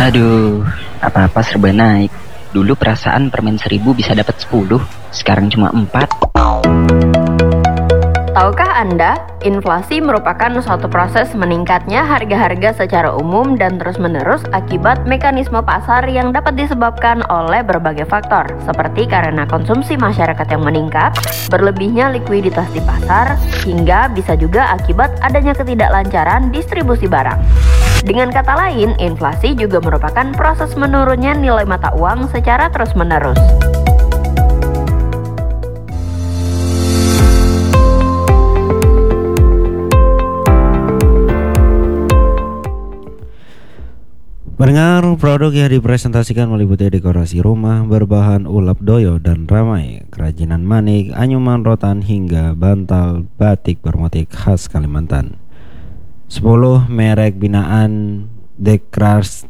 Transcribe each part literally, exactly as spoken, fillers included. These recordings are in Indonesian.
Aduh, apa-apa serba naik. Dulu perasaan permen seribu bisa dapat sepuluh, sekarang cuma empat. Tahukah Anda, inflasi merupakan suatu proses meningkatnya harga-harga secara umum dan terus-menerus akibat mekanisme pasar yang dapat disebabkan oleh berbagai faktor, seperti karena konsumsi masyarakat yang meningkat, berlebihnya likuiditas di pasar, hingga bisa juga akibat adanya ketidaklancaran distribusi barang. Dengan kata lain, inflasi juga merupakan proses menurunnya nilai mata uang secara terus-menerus. Mendengar produk yang dipresentasikan meliputi dekorasi rumah berbahan ulap doyo dan ramai, kerajinan manik, anyuman rotan hingga bantal batik bermotif khas Kalimantan. sepuluh merek binaan Dekras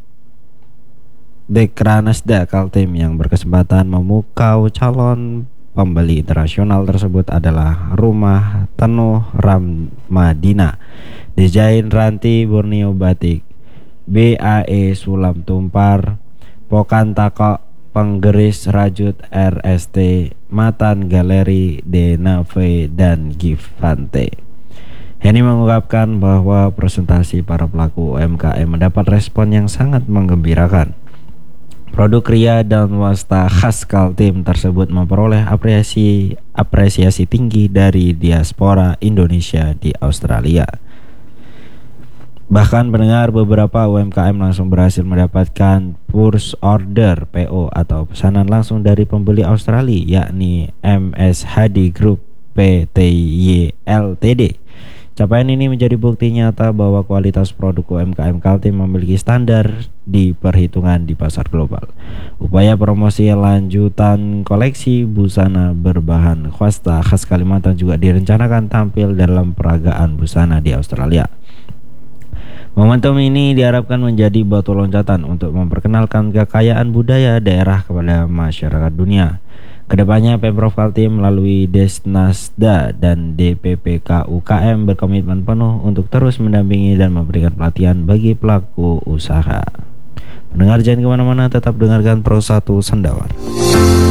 Dekranasda Kaltim yang berkesempatan memukau calon pembeli internasional tersebut adalah Rumah Tenuh Ramadina, Desain Ranti Borneo Batik, B A E Sulam Tumpar, Pokantako Penggeris Rajut R S T, Matan Galeri de Nave, dan Gifante. Henny mengungkapkan bahwa presentasi para pelaku U M K M mendapat respon yang sangat menggembirakan. Produk kria dan wasta khas Kaltim tersebut memperoleh apresiasi apresiasi tinggi dari diaspora Indonesia di Australia. Bahkan pendengar, beberapa U M K M langsung berhasil mendapatkan purse order P O atau pesanan langsung dari pembeli Australia, yakni M S H D Group P T Y L T D. Capaian ini menjadi bukti nyata bahwa kualitas produk U M K M Kaltim memiliki standar di perhitungan di pasar global. Upaya promosi lanjutan koleksi busana berbahan wasta khas Kalimantan juga direncanakan tampil dalam peragaan busana di Australia. Momentum ini diharapkan menjadi batu loncatan untuk memperkenalkan kekayaan budaya daerah kepada masyarakat dunia. Kedepannya Pemprov Kaltim melalui Desnasda dan D P P K U K M berkomitmen penuh untuk terus mendampingi dan memberikan pelatihan bagi pelaku usaha. Pendengar jangan kemana-mana, tetap dengarkan Pro satu Sendawan.